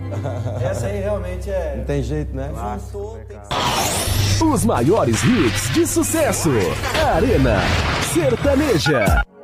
Essa aí realmente é... Não tem jeito, né? Juntou, tem que ser... Os maiores hits de sucesso. Arena Sertaneja.